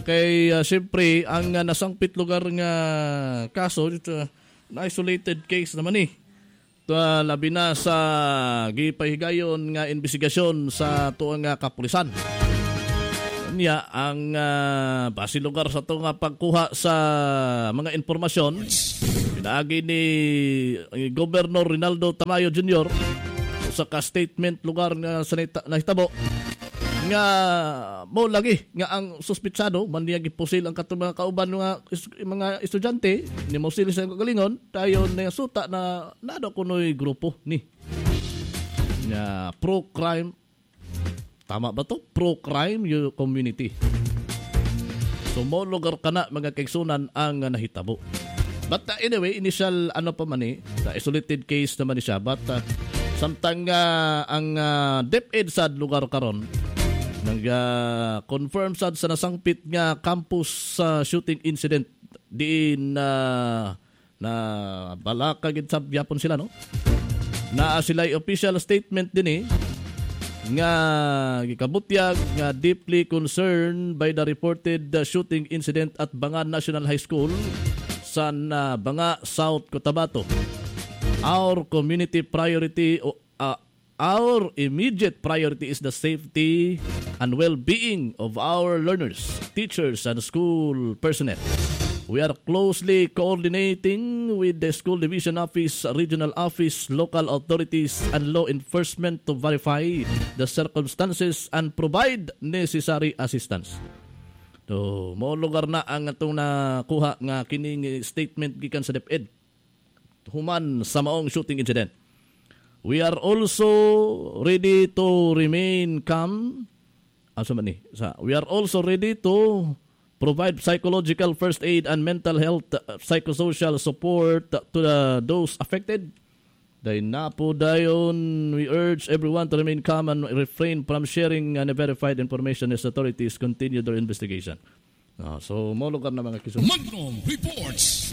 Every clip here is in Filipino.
kay siyempre ang nasangpit lugar nga kaso na isolated case naman labi na sa gipahigayon nga investigasyon sa tuang kapulisan. Niya ang base lugar sa ito nga pagkuha sa mga informasyon pinaagi ni Governor Rinaldo Tamayo Jr. sa ka-statement lugar nga sa nahitabo nga mo lagi nga ang suspitsado man niya gipusil ang katong mga kauban mga estudyante ni mo sila sa kagalingon tayo na suta na nado kunoy grupo ni nga pro-crime. Tama ba to? Pro-crime yung community. So mo lugar kana mga kaigsunan ang nahitabo. But anyway, initial pa man isolated case naman siya. But samtang ang DepEd sad lugar karon nag-confirm sad sa nasangpit nga campus shooting incident diin na balaka gid sab yapon sila no. Na sila official statement din nga gikabutyag nga deeply concerned by the reported shooting incident at Banga National High School sa Banga, South Cotabato. Our immediate priority is the safety and well-being of our learners, teachers, and school personnel. We are closely coordinating with the School Division Office, Regional Office, local authorities, and law enforcement to verify the circumstances and provide necessary assistance. So, mo lugar na ang atong nakuha nga kining statement gikan sa DepEd human sa maong shooting incident. We are also ready to remain calm. We are also ready to provide psychological first aid and mental health psychosocial support to those affected. We urge everyone to remain calm and refrain from sharing unverified information as authorities continue their investigation. So, mo lugar na mga kisun. Magnum Reports.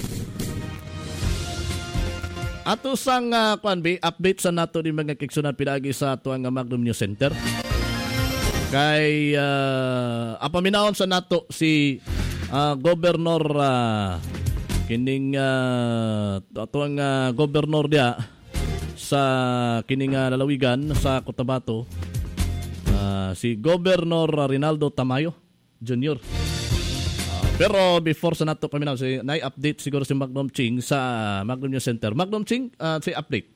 Ato sang update sa nato ni mga kiksunan pinagi sa ato ang Magnum News Center. Kay apaminaon sa nato si Governor kining ato ang Governor dia sa kining lalawigan sa Cotabato, si Governor Rinaldo Tamayo Jr. Pero before sa nato paminaw, na-update siguro si Magnum Ching sa Magnum News Center. Magnum Ching, si update.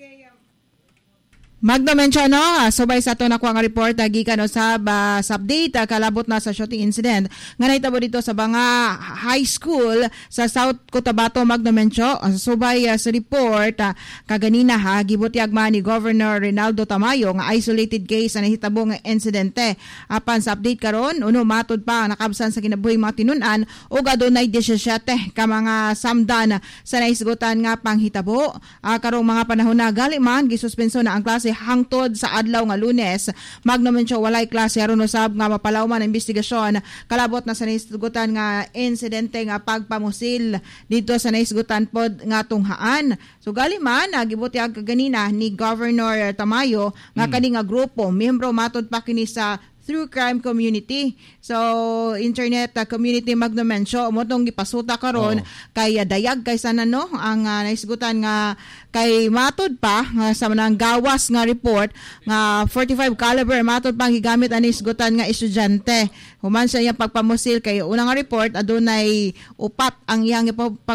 Magdamensyon subay sa ito nakuha nga report gikan sa update kalabot na sa shooting incident nga nahitabo dito sa Banga High School sa South Cotabato. Magdamensyon subay sa report kaganina gibutyag man ni Governor Rinaldo Tamayo nga isolated case na nahitabo nga insidente. Apan sa update karon matod pa nakabsan sa kinabuhi mga tinun-an ug adunay 17 ka mga samdan sa naisgutan nga panghitabo. Karong mga panahon na gali man gisuspenso na ang klase hangtod sa adlaw nga Lunes. Magnomensyo walay klase aron usab nga mapalaw man ang investigasyon kalabot na sa naisgutan nga insidente nga pagpamusil dito sa naisgutan pod nga tunghaan. So gali man gibutyag kaganina ni Governor Tamayo nga kani nga grupo miyembro matod pa kini sa Through Crime Community. So, internet community Magnomensyo motong gipasuta karon kay dayag kay sana ang naisgutan nga kay matod pa sa manang gawas nga report nga 45 caliber matod pang gigamit ani isgutan nga estudyante. Human sa iyang pagpamusil kay unang report adunay upat ang iyang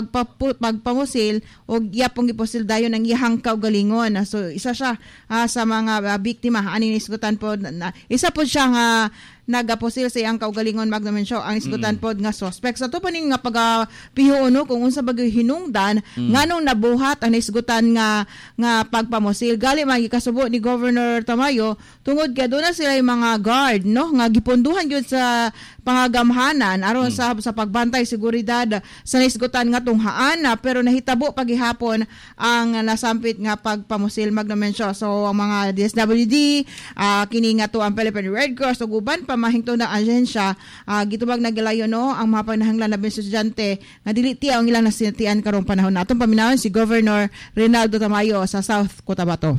pagpamusil ug iya pong gipusil dayon ang iyang kaugalingon. So isa siya sa mga biktima ani isgutan po isa po siya nga nagaposil sa iyang kaugalingon. Magnomensyo ang isgutan pod nga suspect sa to paning nga pagapihuno kung unsa bagay hinungdan nganong nabuhat ang isgutan nga pagpamusil. Gali man gikasubo ni Governor Tamayo tungod kay aduna sila yung mga guard nga gipunduhan gyud sa pangagamhanan aron sa pagbantay seguridad sa naisgutan nga tunghaan pero nahitabo pagihapon ang nasampit nga pagpamusil. Magnomensyo so ang mga DSWD kini nga to ang Philippine Red Cross ug uban pa mahingtod na ahensya gitubag nagilayon ang mga panahanglan na estudyante nga dili tiyaw ang ilang nasinatian karong panahon. Atong paminawon si Governor Rinaldo Tamayo sa South Cotabato.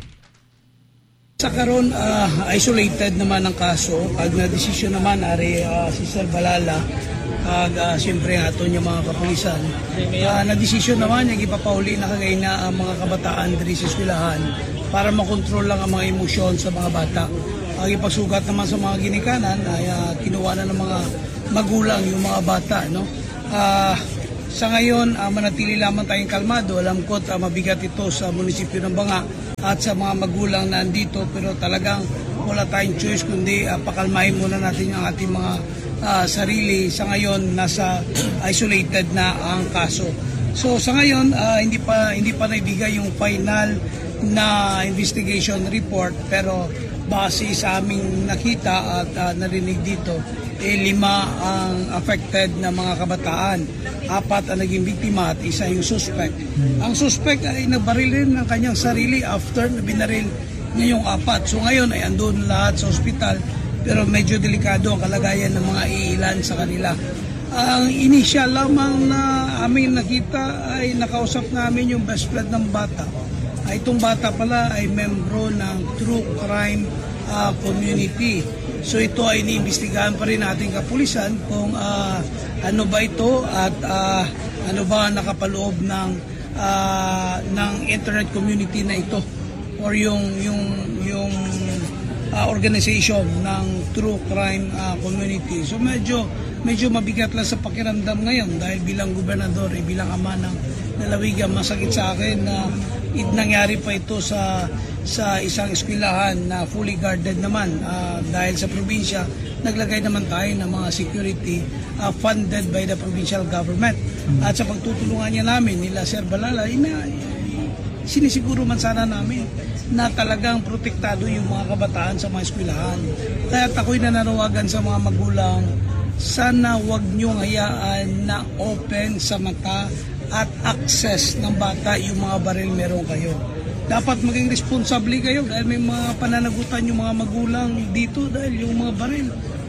Sa karon isolated naman ang kaso. Pag na desisyon naman ari si Sir Balala siyempre aton yung mga kapulisan. Na-desisyon naman yung ipapahuli na kagay na ang mga kabataan diri sa eskwelahan para makontrol lang ang mga emosyon sa mga bata. Ang ipasugat naman sa mga ginikanan ay kinuha na ng mga magulang yung mga bata. No? Sa ngayon, manatili lamang tayong kalmado. Alam ko mabigat ito sa munisipyo ng Banga at sa mga magulang na andito, pero talagang wala tayong choice kundi pakalmahin muna natin ang ating mga sarili. Sa ngayon, nasa isolated na ang kaso. So sa ngayon, hindi pa naibigay yung final na investigation report, pero base sa aming nakita at narinig dito, 5 ang affected na mga kabataan. 4 ang naging biktima at 1 yung suspect. Ang suspect ay nabaril rin ng kanyang sarili after na binaril niya yung 4. So ngayon ay andun lahat sa ospital, pero medyo delikado ang kalagayan ng mga iilan sa kanila. Ang initial lamang na aming nakita ay nakausap namin yung best friend ng bata. Itong bata pala ay membro ng true crime community. So ito ay iniimbestigahan pa rin nating kapulisan kung ano ba ito at ano ba nakapaloob ng internet community na ito or yung organization ng true crime community. So medyo mabigat lang sa pakiramdam ngayon dahil bilang gobernador, bilang ama ng lalawigan, masakit sa akin na nangyari pa ito sa isang eskwelahan na fully guarded naman dahil sa probinsya naglagay naman tayo ng mga security funded by the provincial government. At sa pagtutulungan niya namin nila Sir Balala, sinisiguro man sana namin na talagang protektado yung mga kabataan sa mga eskwelahan. Kaya ako'y nananawagan sa mga magulang, sana wag niyong hayaan na open sa mata at access ng bata yung mga baril meron kayo. Dapat maging responsable kayo dahil may mga pananagutan yung mga magulang dito dahil yung mga baril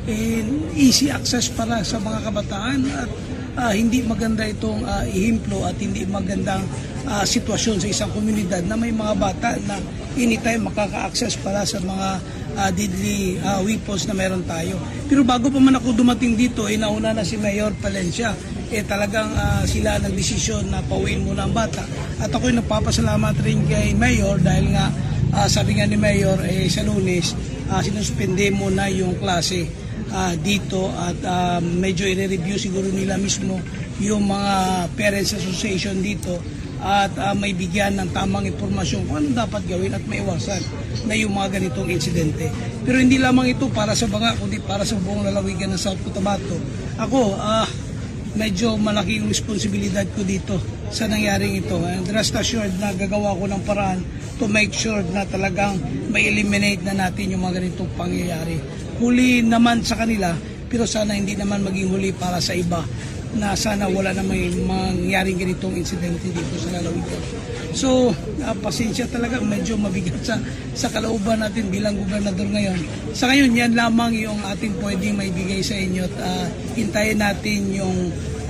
easy access para sa mga kabataan at hindi maganda itong ihimplo at hindi magandang sitwasyon sa isang komunidad na may mga bata na anytime makaka-access para sa mga deadly weapons na meron tayo. Pero bago pa man ako dumating dito, nauna na si Mayor Palencia. Talagang sila nagdesisyon na pauwiin muna ang bata. At ako'y nagpapasalamat rin kay Mayor dahil nga sabi nga ni Mayor sa Lunes, sinuspende muna yung klase dito at medyo i-review siguro nila mismo yung mga Parents Association dito at may bigyan ng tamang impormasyon kung ano dapat gawin at maiwasan na yung mga ganitong insidente. Pero hindi lamang ito para sa Banga, kundi para sa buong lalawigan ng South Cotabato. Ako, medyo malaking responsibilidad ko dito sa nangyaring ito. And rest assured na gagawa ko ng paraan to make sure na talagang may eliminate na natin yung mga ganitong pangyayari. Huli naman sa kanila, pero sana hindi naman maging huli para sa iba na sana wala na may mangyaring ganitong insidente dito sa lalawigan. So, pasensya talaga, medyo mabigat sa kalooban natin bilang gobernador ngayon. Sa ngayon, yan lamang yung ating pwedeng maibigay sa inyo at hintayin natin yung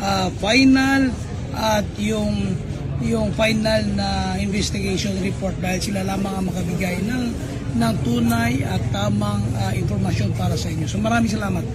final at yung final na investigation report dahil sila lamang ang makabigay ng tunay at tamang informasyon para sa inyo. So maraming salamat.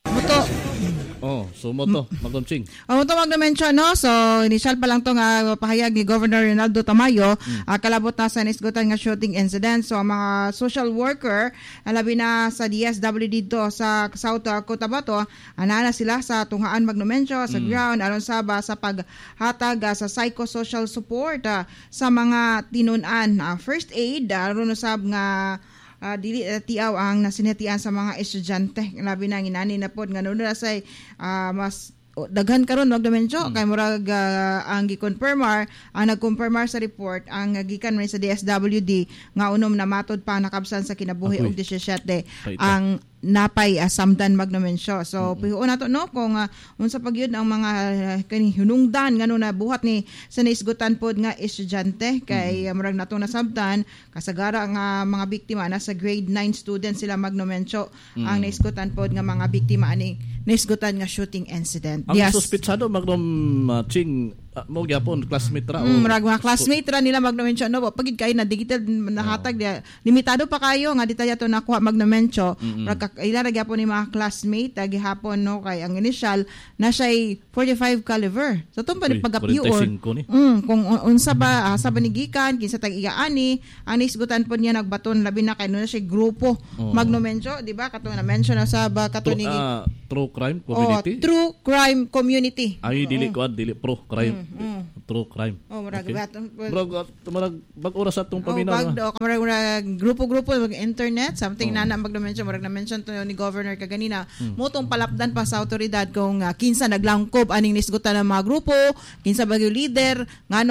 Sumoto, Magdumsing. Ito mag-mention, no? So, initial pa lang ito nga pahayag ni Governor Ronaldo Tamayo, kalabot na sa nisgutan nga shooting incident. So, mga social worker, labi na sa DSWD dito sa South Cotabato, anana sila sa tunghaan mag-mention sa ground, aron sa paghatag sa psychosocial support sa mga tinunan. First aid, aron usab nga dili tiaw ang nasinatian sa mga estudyante labi na inani na pod nga nuno say mas daghan karon wag dimensyo kay murag ang gi-confirmar ang nag-confirmar sa report ang gikan man sa DSWD nga unom na matod pa nakabsan sa kinabuhi og 17 ang napay samdan magnomensyo. So pihuon nato no kung unsa pagyud ang mga kani hunungdan ngano na buhat ni sa naisgutan pod nga estudyante kay murag nato nasabtan kasagara nga mga biktima na sa grade 9 students sila magnomensyo ang naisgutan pod nga mga biktima ani naisgutan nga shooting incident. Ang suspitsado Magnom Ching mo gyapon classmate ra murag mga classmate ra nila magnomensyo no pagid kay na digital nahatag limitado pa kayo nga di tayo to nakuha magnomensyo murag ila ra gyapon ni mga classmate gihapon no kay ang initial na siya 45 caliber so tong pagapyo kung unsa ba sa banigikan kinsa tag igaani ang isgutan po niya nagbaton labi na kay no siya grupo magnomensyo di ba katong na mention na sa ba katong true crime community true crime community ay dili pro crime true crime murag oras atong paminaw murag grupo-grupo internet something na magna-mention murag na-mention to ni governor kaganina mo tong palapdan pa sa autoridad kung kinsa naglangkob aning nisgutan ng mga grupo kinsa bagyo leader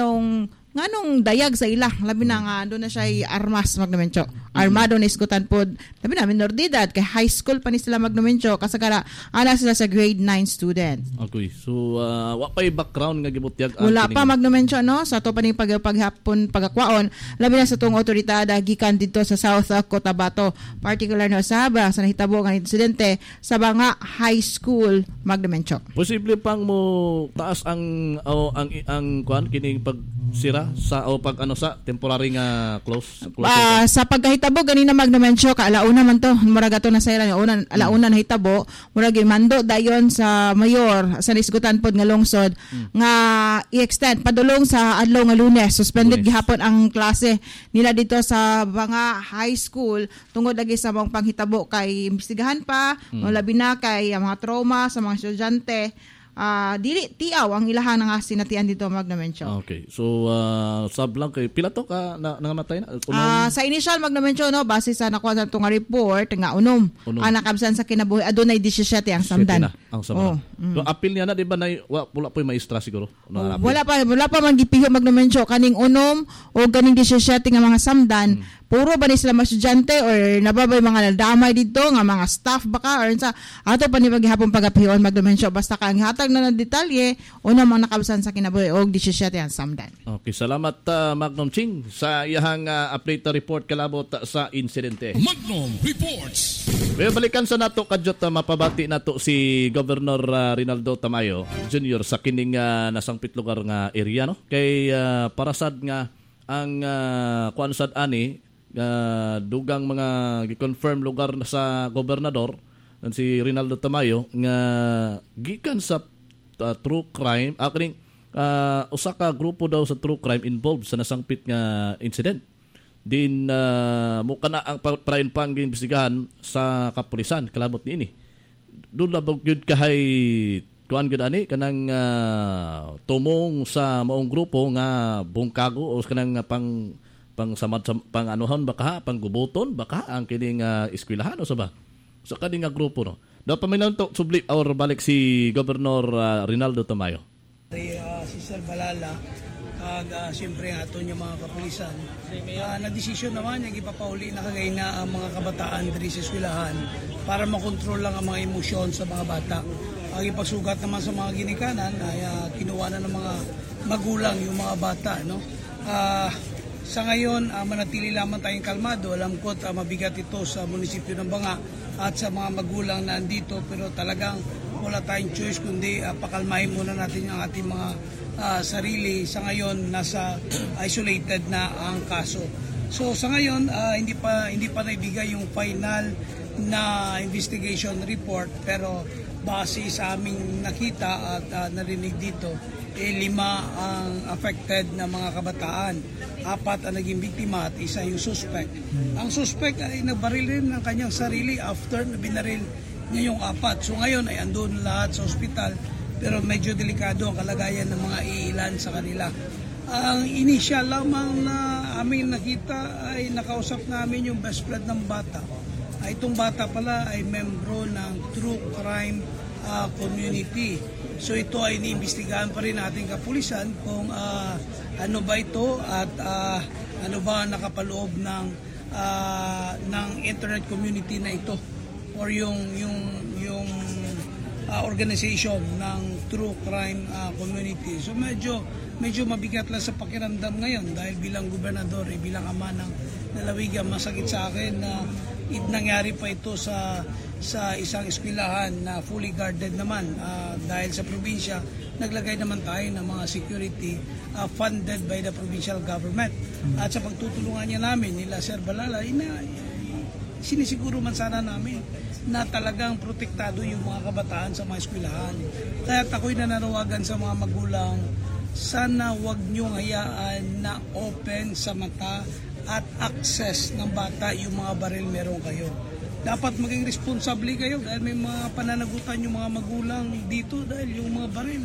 nganong dayag sa ila labi na nga doon na siya armas magnomensyo armado na isgutan pod labi na minor de edad kay high school pa ni sila magnomensyo kasagara ana sila sa grade 9 student okay so wa pay background nga gibutyag wala pa magnomensyo no sa to pa ning paghapon pagakwaon labi na sa tong otoridad gikan dito sa South Cotabato particular no sa nahitabo nga insidente sa mga high school magnomensyo posible pang mo taas ang kuan kining pagsira sa pag sa temporary nga close sa pagkahitabo ganina magnomensyo alauna man to murag ato na sayra alauna na hitabo murag mando dayon sa mayor sa nisgutan pod nga lungsod nga i-extend padulong sa adlaw nga Lunes suspended gihapon ang klase nila dito sa mga high school tungod lagi sa mga panghitabo kay imbestigahan pa labi na kay mga trauma sa mga estudyante dili tiaw ang ilahan nga sinatian dito magnomensyo. Okay. So sablang kay pila to ka nangamatay na? Sa initial magnomensyo no base sa nakuha sa nga report nga unom. Ang nakabsan sa kinabuhi adunay 17 ang samdan. Ang samdan. So appeal niya na di ba wala pa maestra siguro? Wala pa man gipiho magnomensyo kaning unom o ganing 17 nga mga samdan. Puro ba ni sila mga estudyante or nababay mga nadamay dito nga mga staff baka or sa ato pa ni paghapon pagapihon magnomensyo basta ka ang hatag na detalye una mga nakabsan sa kinabuhi og 17 ang samdan. Okay, salamat Magnum Ching sa iyahang update report kalabot sa insidente. Magnum Reports. Balikan sa nato kadyot mapabati nato si Governor Rinaldo Tamayo Jr. sa kining nasangpit lugar nga area no kay parasad nga ang kuansad ani dugang mga gi-confirm lugar na sa gobernador si Rinaldo Tamayo nga gikan sa true crime kining usa ka grupo daw sa true crime involved sa nasangpit nga incident din mo kana ang prayon pang giimbestigahan sa kapulisan kalabot niini doon labog gyud kahay kuan gyud ani kanang tumong sa maong grupo nga bungkago o kanang pang samad pang anuhon baka panggubuton baka ang kining eskwelahan o saba sa kaning nga grupo no daw paminaw to subli or balik si Governor Rinaldo Tamayo si Sir Balala siyempre ato niya mga kapulisan na desisyon naman niya ipapauli na kagay na ang mga kabataan diri sa eskwelahan para makontrol lang ang mga emosyon sa mga bata ang ipagsugat naman sa mga ginikanan ay kinuha na ng mga magulang yung mga bata no sa ngayon, manatili lamang tayong kalmado. Alam ko mabigat ito sa munisipyo ng Banga at sa mga magulang na andito pero talagang wala tayong choice kundi pakalmahin muna natin ang ating mga sarili. Sa ngayon, nasa isolated na ang kaso. So sa ngayon, hindi pa naibigay yung final na investigation report pero base sa aming nakita at narinig dito, 5 ang affected na mga kabataan. 4 ang naging biktima at 1 yung suspect. Ang suspect ay nabaril rin ng kanyang sarili after na binaril niya yung 4. So ngayon ay andun lahat sa ospital pero medyo delikado ang kalagayan ng mga iilan sa kanila. Ang initial lamang na aming nakita ay nakausap namin yung best friend ng bata. Itong bata pala ay membro ng True Crime Community. So ito ay iniimbestigahan pa rin natin kapulisan kung ano ba ito at ano ba nakapaloob ng internet community na ito or yung organization ng True Crime Community. So medyo mabigat lang sa pakiramdam ngayon dahil bilang gobernador, bilang ama ng lalawigan, masakit sa akin na nangyari pa ito sa sa isang eskwelahan na fully guarded naman dahil sa probinsya, naglagay naman tayo ng mga security funded by the provincial government. At sa pagtutulungan niya namin nila Sir Balala, sinisiguro man sana namin na talagang protektado yung mga kabataan sa mga eskwelahan. Kaya ako'y nananawagan sa mga magulang, sana wag niyong hayaan na open sa mata at access ng bata yung mga baril meron kayo. Dapat maging responsable kayo dahil may mga pananagutan yung mga magulang dito dahil yung mga baril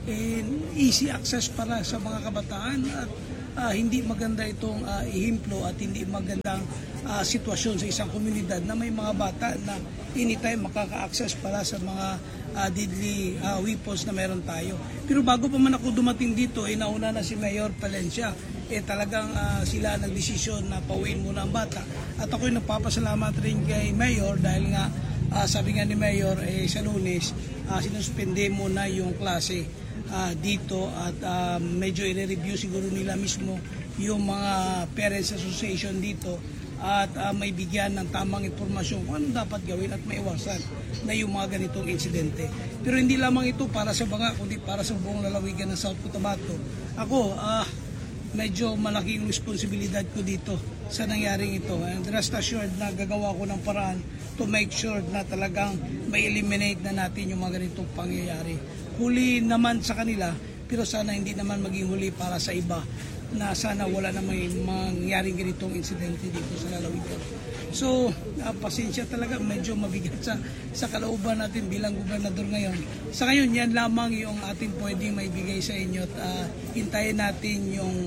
easy access para sa mga kabataan at hindi maganda itong ihimplo at hindi magandang sitwasyon sa isang komunidad na may mga bata na anytime makaka-access para sa mga deadly weapons na meron tayo. Pero bago pa man ako dumating dito, nauna na si Mayor Palencia. Talagang sila nagdesisyon na pauwiin muna ang bata. At ako'y nagpapasalamat rin kay Mayor dahil nga sabi nga ni Mayor sa Lunes, sinuspende muna yung klase dito at medyo i-review siguro nila mismo yung mga Parents Association dito at may bigyan ng tamang impormasyon kung ano dapat gawin at maiwasan na yung mga ganitong insidente. Pero hindi lamang ito para sa Banga, kundi para sa buong lalawigan ng South Cotabato. Ako, medyo malaking responsibilidad ko dito sa nangyaring ito. And rest assured na gagawa ko ng paraan to make sure na talagang may eliminate na natin yung mga ganitong pangyayari. Huli naman sa kanila, pero sana hindi naman maging huli para sa iba na sana wala na may mangyaring ganitong insidente dito sa lalawigan. So, pasensya talaga, medyo mabigat sa kalooban natin bilang gobernador ngayon. Sa ngayon, yan lamang yung ating pwedeng maibigay sa inyo at hintayin natin yung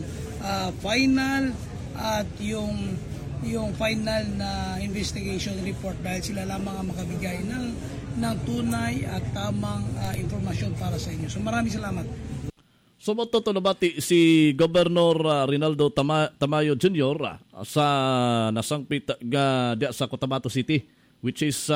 final at yung final na investigation report dahil sila lamang ang makabigay ng tunay at tamang informasyon para sa inyo. So maraming salamat. So matutulabati si Governor Rinaldo Tamayo Jr. Sa nasangpit diya sa Cotabato City, which is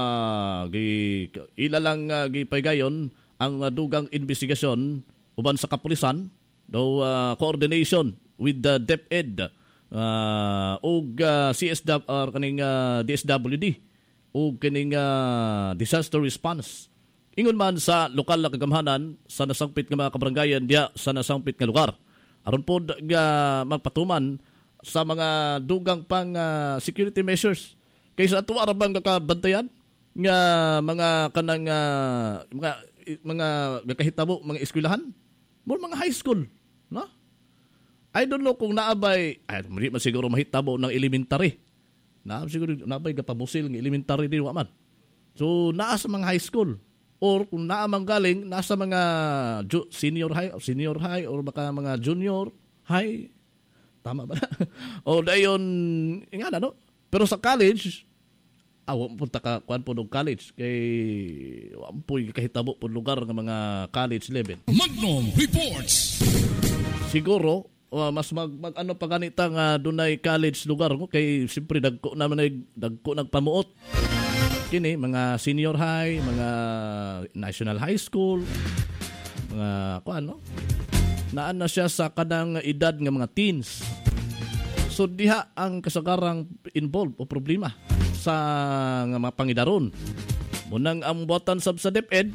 ilalang gipaygayon ang dugang investigasyon uban sa kapulisan do coordination with the DepEd ug CSW kaning DSWD ug kaning disaster response. Ingon man sa lokal na kagamhanan sa nasangpit nga mga kabrangayan diya sa nasangpit nga lugar. Aron po magpatuman sa mga dugang pang security measures. Kaysa ato arabang kakabantayan nga mga kanang mga kahitabo, mga eskwelahan, mga high school, no? I don't know kung naabay, hindi man siguro mahitabo ng elementary. Siguro naabay kapabusil ng elementary din waman. So naa sa mga high school. Or kung naamang galing, nasa mga senior high, or baka mga junior high. Tama ba na? O dayon, nga na, no? Pero sa college, punta ka, kuhan po ng college, kay wampoy kahitabo po lugar ng mga college level. Magnum Reports. Siguro, mas ano pa ganita nga dunay college lugar ko, kay siyempre dagko nagpamuot. Kini mga senior high, mga national high school, mga kuano. Naan na siya sa kadang edad nga mga teens. So diha ang kasagarang involved o problema sa nga mga pangidaron. Munang ang buhatan sa DepEd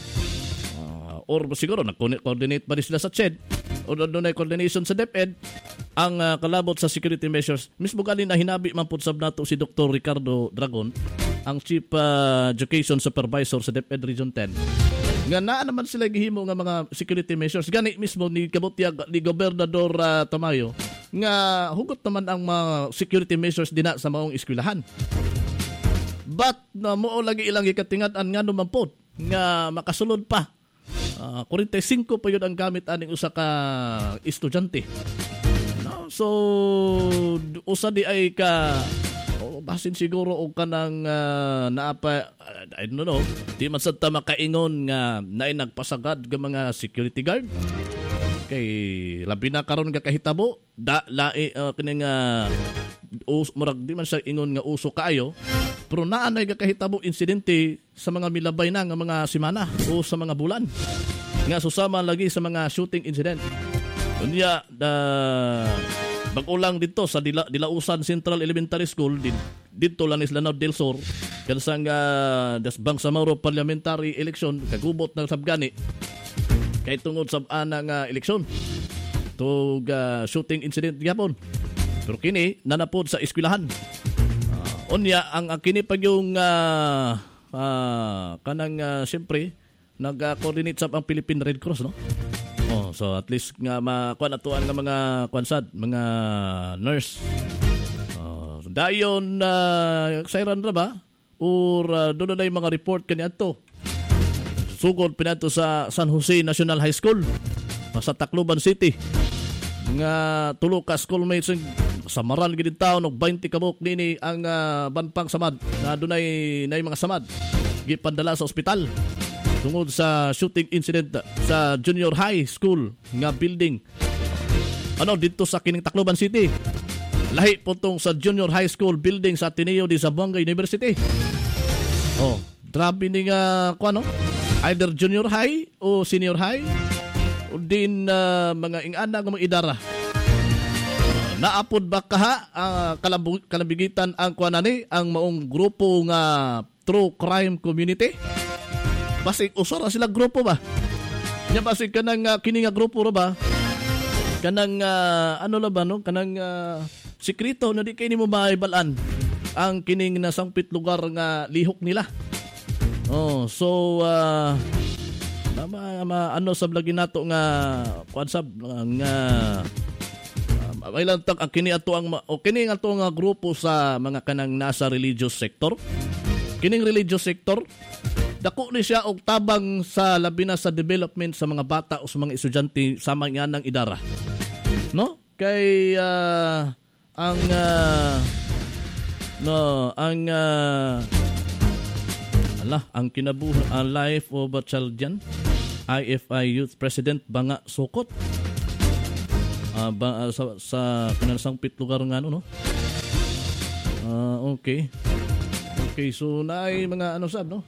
or siguro nag-coordinate ba sila sa CHED o doon ay coordination sa DepEd ang kalabot sa security measures. Mismo galing na hinabi man po sab nato si Dr. Ricardo Dragon, ang Chief Education Supervisor sa DepEd Region 10. Nga naa naman sila gihimo nga mga security measures. Gani mismo ni kabutyag ni Gobernador Tamayo nga hugot naman ang mga security measures dina sa maong eskwelahan. But na mo lagi ilang ikatingad-an nga naman po nga makasulod pa. 45 pa yun ang gamit aning usa ka estudyante. No? So usa di ay ka basin siguro o kanang naapa, I don't know, di man sad ta makaingon nga naay nagpasagad nga mga security guard. Kay labi na karon nga kahitabo, kining murag di man siya ingon nga uso kaayo, pero naanay nga kahitabo insidente sa mga milabay na nga mga semana o sa mga bulan. Nga susama lagi sa mga shooting incident. Unya Bagulang dito sa Dilausan Central Elementary School dito Lanis Lanao del Sur kansang dasbang sa Mauro parliamentary election kagubot ng sabgani kay tungod sa anang eleksyon tug shooting incident gyapon. Pero kini nanapod sa eskwelahan. Unya ang kini pag yung kanang siyempre nag-coordinate sa ang Philippine Red Cross, no? So at least nga makuan atuan nga mga kwansad, mga nurse. Dayon sayran ra ba? Or doon na yung mga report kaniadto. Sugod pinato sa San Jose National High School sa Tacloban City. Nga tulo ka schoolmates samaran gid taon og 20 kabuk nini ang banpang samad na dunay mga samad gipadala sa ospital tungod sa shooting incident sa junior high school nga building dito sa kining Tacloban City. Lahi po tong sa junior high school building sa Ateneo de Zamboanga University. Grabe ni nga either junior high o senior high o din mga ingana ng mga idara. Naapod ba kaha kalabigitan ang ang maong grupo nga True Crime Community? Basig usara sila grupo ba? Nya basig kanang kini nga grupo ra ba? Kanang kanang sekreto na di kay nimo maibalan ang kining nasangpit lugar nga lihok nila. Sa lagi nato nga kwansab nga ilang tag kini ato ang kini ato nga grupo sa mga kanang nasa religious sector. Kining religious sector dako ni siya og tabang sa labi na sa development sa mga bata o sa mga estudyante sa mga nang idara. No? Kay ang kinabuhi ang life of a child yan, IFI Youth President Banga Sokot sa kanalang pit lugar nga no. Okay, so naay mga no.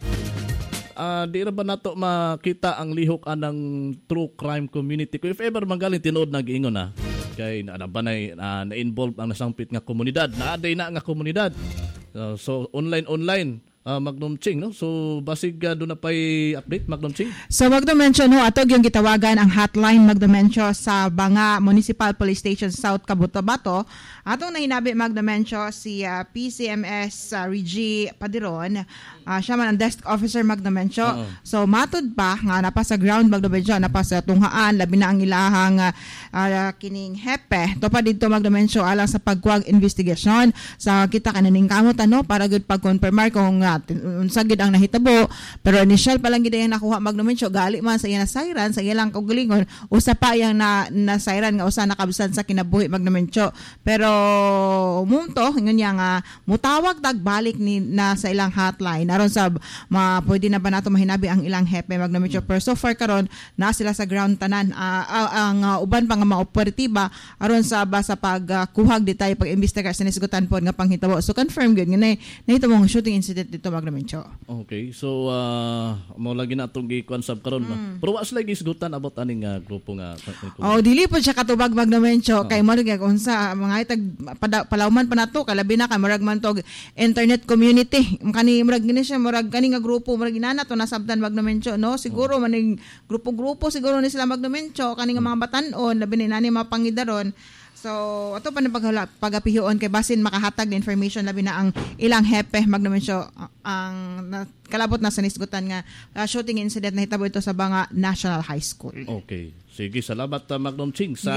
Di ra ba nato makita ang lihok anang true crime community ko if ever manggaling tinuod nag-ingon kay na-involve ang nasangpit nga komunidad, naaday na nga komunidad. So online Magnum Ching, no? So basig doon na pa'y update Magnum Ching. So Magnum mention atog yung gitawagan ang hotline Magnum mention sa Banga Municipal Police Station South Cotabato. Atong nahinabi Magnum mention si PCMS Reggie Padiron. Siya man ang desk officer Magnum mention. So matud pa nga napa sa ground Magnum mention, napa sa tunghaan labi na ang ilahang kining hepe. To pa dito Magnum mention alang sa pagkuwag investigation sa kita kananing kamot para good pag-confirmar kung unsa gid ang nahitabo, pero initial pa lang gid ang nakuha Magnum mention gali man sa iya na siren sa iya lang kaugalingon usa pa yang na siren nga usa nakabisan sa kinabuhi Magnum mention. Pero munto ngunya nga mutawag tag balik ni na sa ilang hotline aron sa pwede na ba nato mahinabi ang ilang hepe Magnum mention. Pero so far karon na sila sa ground tanan ang uban pa nga maoperatiba aron sa pagkuhag detay pag-imbestigar sa nisgutan pod nga panghitabo. So confirm gid nga nahitabo ang shooting incident dito Magnum mention. Okay, so mo lagi na itong gi-concept karon pero was lagi isgutan about aning grupo nga. Dili po siya katubag Magnum mention kay mo unsa mga itag palawman pa nato kalabi na kay murag man tog internet community kani murag gini siya murag kani nga grupo murag ginana to nasabtan Magnum mention no siguro maning grupo siguro ni sila Magnum mention kani nga mga batan-on labi ni nani mapangidaron. So, ato pa na pagapihion kay basin makahatag na information labi na ang ilang hepe Magnum mention ang kalabot na sa nisgutan nga shooting incident na hitabo ito sa Banga National High School. Okay. Sige, salamat Magnum Ching sa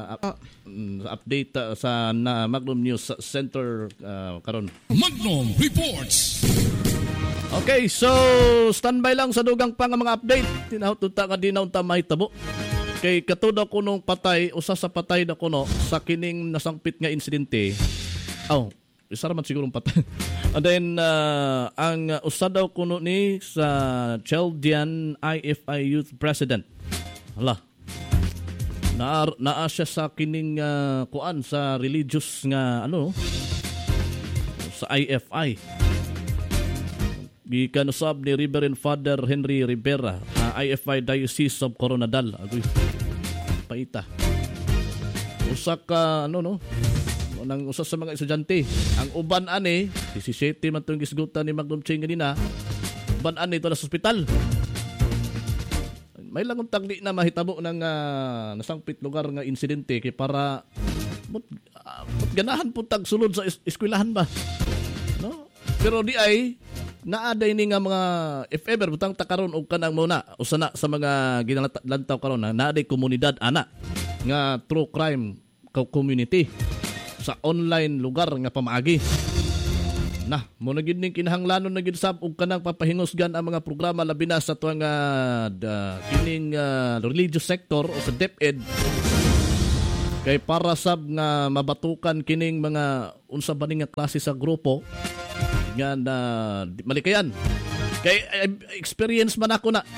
update sa Magnum News Center karon. Magnum Reports. Okay, so standby lang sa dugang pa nga mga update. Tinahut-unta nga di na unta mahitabo. Kay katuda ko nung patay, usa sa patay na kuno sa kining nasangpit nga insidente. Isa raman siguro patay. And then, ang usa daw kuno ni sa Chaldean IFI Youth President. Naa siya sa kining kuan sa religious nga sa IFI. Gikan usab ni Reverend Father Henry Rivera, IFI Diocese of Coronadal. Agoy, paita. usa ka nang usa sa mga estudyante. Ang uban ani 17 man tong gisgutan ni Magdom Ching kanina. Uban ani to sa ospital. May lang untag di na mahitabo ng nasangpit lugar nga insidente kay para ganahan pud tag sulod sa eskwelahan ba. No? Pero di ay naaday ni nga mga if ever butang takaron og kanang muna usana sa mga ginalantaw karon na naaday komunidad ana nga true crime community sa online lugar nga pamaagi. Na, mo na gid ning kinahanglanon na gid sab og kanang papahingusgan ang mga programa labi na sa tuwang kining religious sector o sa DepEd kay para sab nga mabatukan kining mga unsa ba nga klase sa grupo nga na malikayan. Kay experience man ako na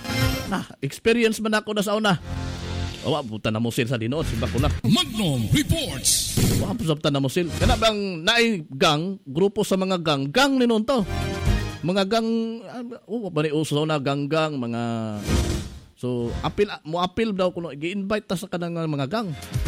sa una. Awa puta na mosil sa dinoon si bakuna. Magnum Reports. Wa pusabta na mosil. Kana bang naay gang, grupo sa mga gang ni noon to. Mga gang bani uso na gang mga so apil daw kuno gi-invite ta sa kanang mga gang.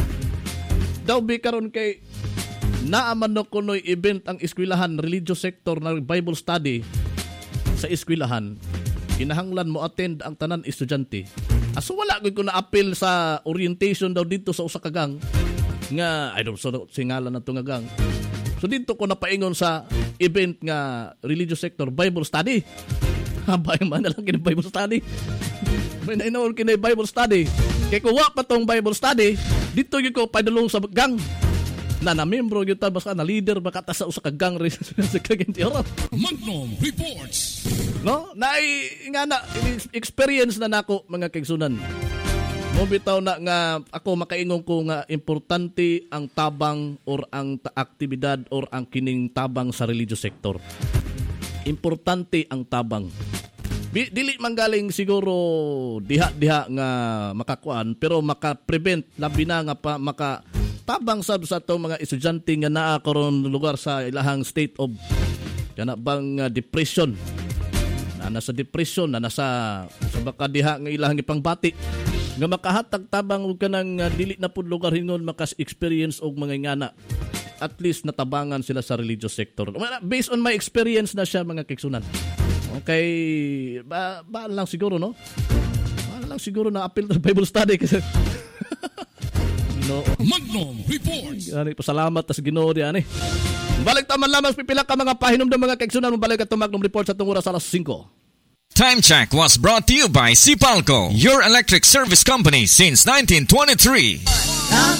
Daw bi karon kay naaman no kunoy event ang eskwelahan religious sector na Bible study sa eskwelahan. Kinahanglan mo attend ang tanan estudyante. Aso wala ko na-appeal sa orientation daw dito sa usa ka gang nga I don't know singalan na to nga gang. So dito ko napaingon sa event nga religious sector Bible study. Habay man na lang kini Bible study. May nainawon kini Bible study. Kay ko wa pa tong Bible study, dito gyud ko padulong sa gang. Na membro gyud ta basta na leader baka ta sa usa ka gang sa Cagayan de Oro. Magnum Reports. No, experience na nako mga kaigsunan. Mo bitaw na nga ako makaingon ko nga importante ang tabang or ang aktibidad or ang kining tabang sa religious sector. Importante ang tabang. Dili manggaling siguro diha nga makakuan pero maka-prevent labi na nga pa makatabang sab sa atong mga estudyante nga naa karon lugar sa ilahang state of kana bang depression. Nasa depression na nasa baka diha nga ilahang ipangbati nga makahatag tabang og kanang dili na pud lugar hingon makas-experience og mga ingana at least natabangan sila sa religious sector. Based on my experience na siya mga kiksunan. Okay, ba lang siguro no? Ba lang siguro na appeal to Bible study kasi no. Magnum Reports. Ani pasalamat tas Ginoo diyan eh. Balik taman lamang pipila ka mga pahinumdum mga kaigsunan mo balik at Magnum Report sa tungura sa alas 5. Time check was brought to you by Sipalco, your electric service company since 1923.